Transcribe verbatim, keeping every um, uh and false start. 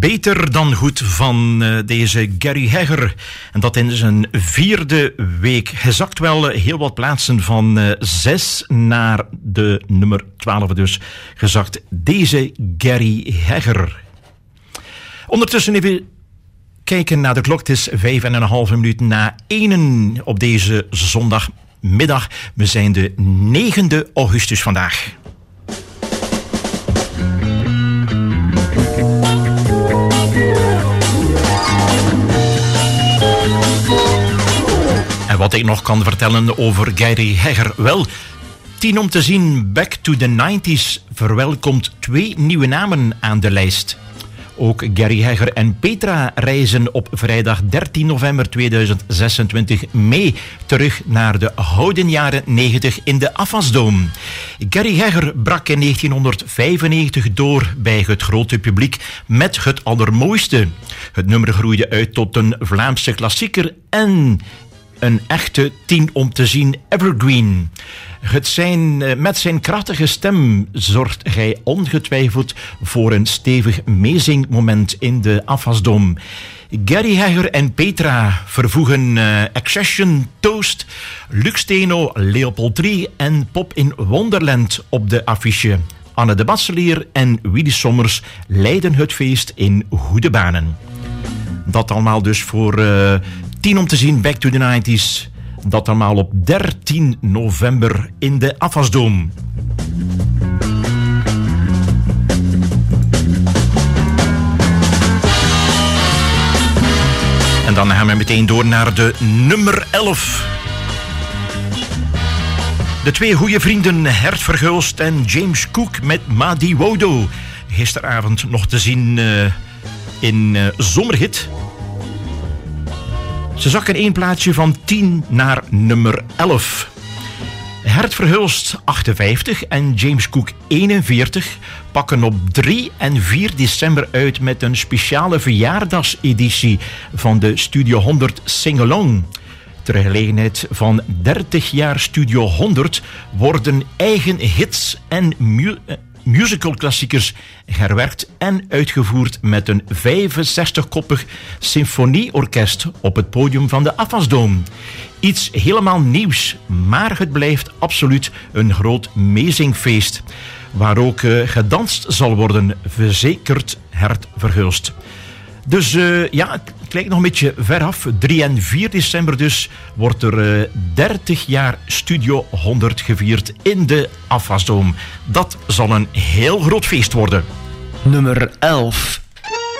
Beter dan goed van uh, deze Gary Hegger. En dat in zijn vierde week. Hij zakt wel heel wat plaatsen van uh, zes naar de nummer twaalf dus gezakt. Deze Gary Hegger. Ondertussen even kijken naar de klok. Het is vijf en een halve minuut na enen op deze zondagmiddag. We zijn de negende augustus vandaag. En wat ik nog kan vertellen over Gary Hegger? Wel, tien om te zien, Back to the nineties verwelkomt twee nieuwe namen aan de lijst. Ook Gary Hegger en Petra reizen op vrijdag dertien november tweeduizend zesentwintig mee terug naar de gouden jaren negentig in de Afasdome. Gary Hegger brak in negentienhonderdvijfennegentig door bij het grote publiek met Het Allermooiste. Het nummer groeide uit tot een Vlaamse klassieker en een echte tien om te zien evergreen. Het zijn, met zijn krachtige stem zorgt hij ongetwijfeld voor een stevig meezingmoment in de Afasdome. Gary Hegger en Petra vervoegen uh, Accession, Toast, Lux Steno, Leopold drie en Pop in Wonderland op de affiche. Anne de Basselier en Willy Sommers leiden het feest in goede banen. Dat allemaal dus voor uh, tien om te zien, Back to the nineties. Dat allemaal op dertien november in de Afasdome. En dan gaan we meteen door naar de nummer elf. De twee goede vrienden Hert Verhulst en James Cook met Madi Wodo. Gisteravond nog te zien uh, in uh, Zomerhit. Ze zakken één plaatsje van tien naar nummer elf. Hert Verhulst achtenvijftig en James Cook eenenveertig pakken op drie en vier december uit met een speciale verjaardagseditie van de Studio honderd Sing-Along. Ter gelegenheid van dertig jaar Studio honderd worden eigen hits en mu- musicalklassiekers herwerkt en uitgevoerd met een vijfenzestig-koppig symfonieorkest op het podium van de Afasdome. Iets helemaal nieuws, maar het blijft absoluut een groot meezingfeest, waar ook uh, gedanst zal worden, verzekert Hert Verhulst. Dus uh, ja, het lijkt nog een beetje ver af. drie en vier december dus wordt er uh, dertig jaar Studio honderd gevierd in de Afasdome. Dat zal een heel groot feest worden. Nummer elf.